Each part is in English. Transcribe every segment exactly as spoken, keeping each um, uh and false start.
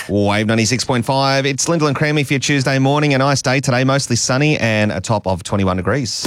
Wave ninety-six point five. It's Lyndall and Creamy for your Tuesday morning. A nice day today, mostly sunny and a top of twenty-one degrees.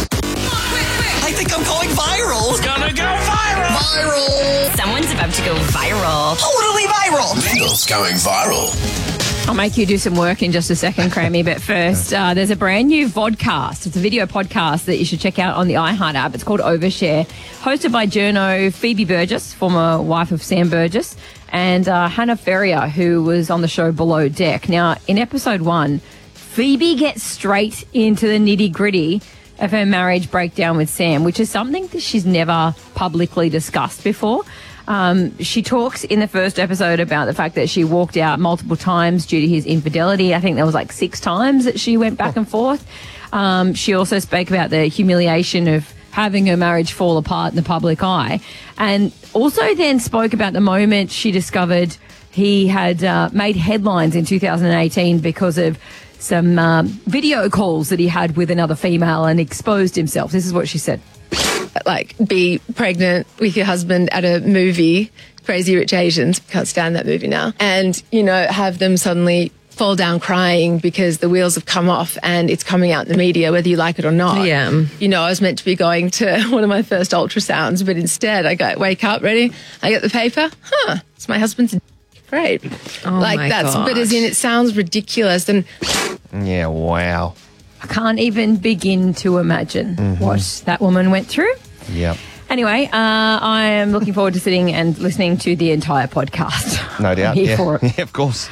I think I'm going viral. It's gonna go viral. Viral. Someone's about to go viral. Totally viral. Lyndall's going viral. I'll make you do some work in just a second, Crammy. But first, uh, there's a brand new vodcast. It's a video podcast that you should check out on the iHeart app. It's called Overshare, hosted by journo Phoebe Burgess, former wife of Sam Burgess, and uh, Hannah Ferrier, who was on the show Below Deck. Now, in episode one, Phoebe gets straight into the nitty-gritty of her marriage breakdown with Sam, which is something that she's never publicly discussed before. Um, she talks in the first episode about the fact that she walked out multiple times due to his infidelity. I think there was like six times that she went back and forth. Um, she also spoke about the humiliation of having her marriage fall apart in the public eye, and also then spoke about the moment she discovered he had uh, made headlines in two thousand eighteen because of some um, video calls that he had with another female and exposed himself. This is what she said. Like, be pregnant with your husband at a movie, Crazy Rich Asians, can't stand that movie now, and, you know, have them suddenly fall down crying because the wheels have come off and it's coming out in the media, whether you like it or not. Yeah. You know, I was meant to be going to one of my first ultrasounds, but instead I go, wake up, ready? I get the paper. Huh, it's my husband's. Great. Oh like, my that's, gosh. but as in, it sounds ridiculous. And Yeah, wow. I can't even begin to imagine Mm-hmm. what that woman went through. Yep. Anyway, uh, I am looking forward to sitting and listening to the entire podcast. No doubt. I'm here Yeah. for it. Yeah, of course.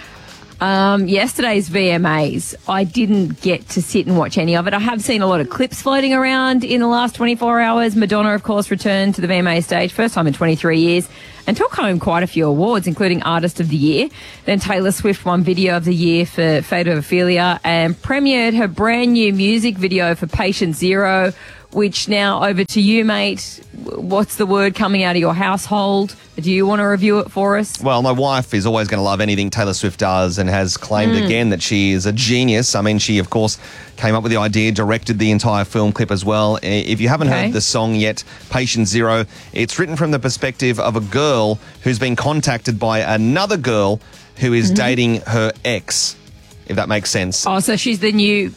Um, yesterday's V M As, I didn't get to sit and watch any of it. I have seen a lot of clips floating around in the last twenty-four hours. Madonna, of course, returned to the V M A stage, first time in twenty-three years, and took home quite a few awards, including Artist of the Year. Then Taylor Swift won Video of the Year for Fate of Ophelia and premiered her brand new music video for Patient Zero, which now over to you, mate. What's the word coming out of your household? Do you want to review it for us? Well, my wife is always going to love anything Taylor Swift does and has claimed again that she is a genius. I mean, she, of course, came up with the idea, directed the entire film clip as well. If you haven't Okay. heard the song yet, Patient Zero, it's written from the perspective of a girl who's been contacted by another girl who is dating her ex, if that makes sense. Oh, so she's the new